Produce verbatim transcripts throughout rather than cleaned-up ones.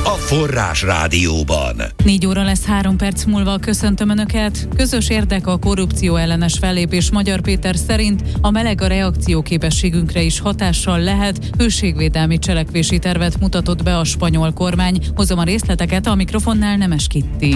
a Forrás Rádióban. Négy óra lesz három perc múlva, köszöntöm Önöket. Közös érdek a korrupció ellenes fellépés. Magyar Péter szerint a meleg a reakcióképességünkre is hatással lehet. Hőségvédelmi cselekvési tervet mutatott be a spanyol kormány. Hozom a részleteket, a mikrofonnál Nemes Kitti.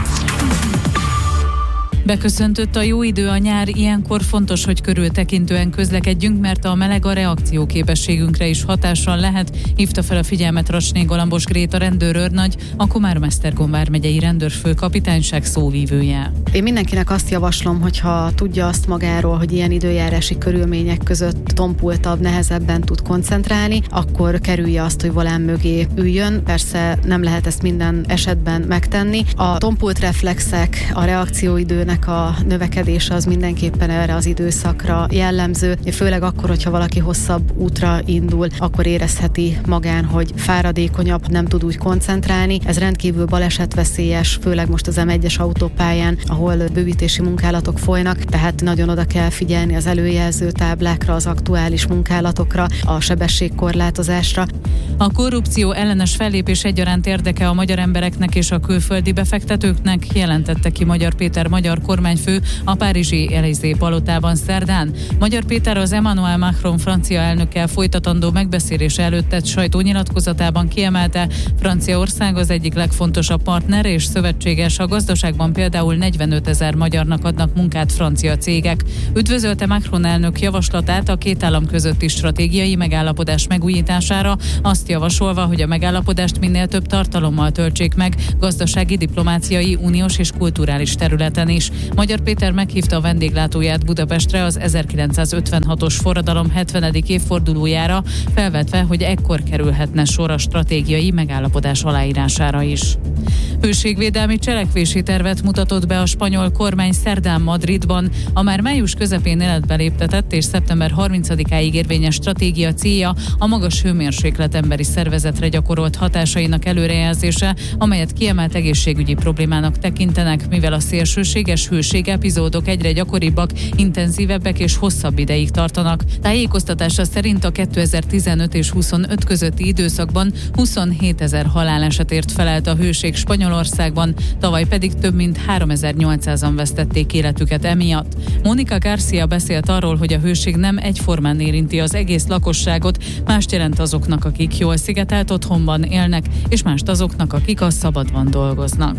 Beköszöntött a jó idő, a nyár, ilyenkor fontos, hogy körültekintően közlekedjünk, mert a meleg a reakcióképességünkre is hatással lehet, hívta fel a figyelmet Racsné Galambos Gréta rendőrőrnagy, a Komárom-Esztergom vármegyei rendőrfőkapitányság szóvívője. Én mindenkinek azt javaslom, hogyha tudja azt magáról, hogy ilyen időjárási körülmények között tompultabb, nehezebben tud koncentrálni, akkor kerülje azt, hogy volán mögé üljön. Persze nem lehet ezt minden esetben megtenni. A tompult reflexek, a reakcióidőnek a növekedése az mindenképpen erre az időszakra jellemző, főleg akkor, hogyha valaki hosszabb útra indul, akkor érezheti magán, hogy fáradékonyabb, nem tud úgy koncentrálni. Ez rendkívül balesetveszélyes, főleg most az em egyes autópályán, ahol bővítési munkálatok folynak, tehát nagyon oda kell figyelni az előjelző táblákra, az aktuális munkálatokra, a sebességkorlátozásra. A korrupció ellenes fellépés egyaránt érdeke a magyar embereknek és a külföldi befektetőknek, jelentette ki Magyar Péter magyar kormányfő a párizsi Élysée palotában szerdán. Magyar Péter az Emmanuel Macron francia elnökkel folytatandó megbeszélés előtt tett sajtónyilatkozatában kiemelte, Franciaország az egyik legfontosabb partner és szövetséges, a gazdaságban például negyvenötezer magyarnak adnak munkát francia cégek. Üdvözölte Macron elnök javaslatát a két állam közötti stratégiai megállapodás megújítására, azt javasolva, hogy a megállapodást minél több tartalommal töltsék meg, gazdasági, diplomáciai, uniós és kulturális területen is. Magyar Péter meghívta a vendéglátóját Budapestre az ezerkilencszázötvenhatos forradalom hetvenedik évfordulójára, felvetve, hogy ekkor kerülhetne sor a stratégiai megállapodás aláírására is. Hőségvédelmi cselekvési tervet mutatott be a spanyol kormány szerdán Madridban. A már május közepén életbe léptetett és szeptember harmincadikáig érvényes stratégia célja a magas hőmérséklet emberi szervezetre gyakorolt hatásainak előrejelzése, amelyet kiemelt egészségügyi problémának tekintenek, mivel a szélsőséges hőségepizódok egyre gyakoribbak, intenzívebbek és hosszabb ideig tartanak. Tájékoztatása szerint a kétezer-tizenöt és huszonöt közötti időszakban huszonhétezer halálesetért felelt a hőség Spanyolországban, tavaly pedig több mint háromezer-nyolcszázan vesztették életüket emiatt. Monica Garcia beszélt arról, hogy a hőség nem egyformán érinti az egész lakosságot, mást jelent azoknak, akik jól szigetelt otthonban élnek, és mást azoknak, akik a szabadban dolgoznak.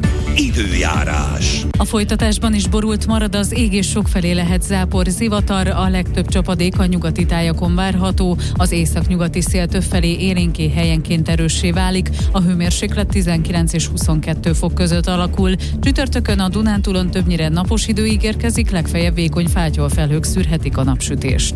Időjárás. A folytatásban is borult marad az ég, és sokfelé lehet zápor, zivatar, a legtöbb csapadék a nyugati tájakon várható, az északnyugati szél többfelé élénké helyenként erőssé válik, a hőmérséklet tizenkilenc és huszonkettő fok között alakul. Csütörtökön a Dunántúlon többnyire napos idő ígérkezik, legfeljebb vékony fátyolfelhők szűrhetik a napsütést.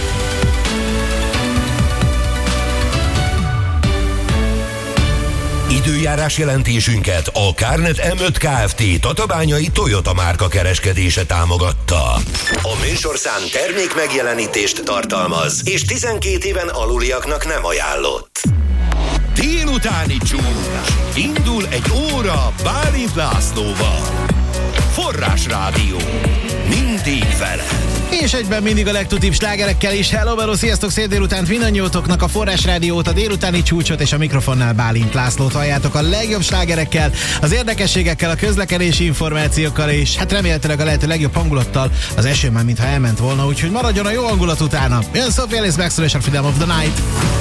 Időjárás jelentésünket a Kárnet em öt Kft. Tatabányai Toyota márka kereskedése támogatta. A műsorszám termék megjelenítést tartalmaz, és tizenkét éven aluliaknak nem ajánlott. Délutáni csúcs. Indul egy óra Bálint Lászlóval. Forrás Rádió. Mindig vele. És egyben mindig a legtutibb slágerekkel is. Hello, hello, sziasztok, szép délutánt mindannyiótoknak, a Forrás Rádiót, a délutáni csúcsot és a mikrofonnál Bálint Lászlót halljátok a legjobb slágerekkel, az érdekességekkel, a közlekedési információkkal, és hát remélhetőleg a lehető legjobb hangulattal. Az eső már mintha elment volna, úgyhogy maradjon a jó hangulat utána. Jön Sophie Ellis-Bextor és a Freedom of the Night.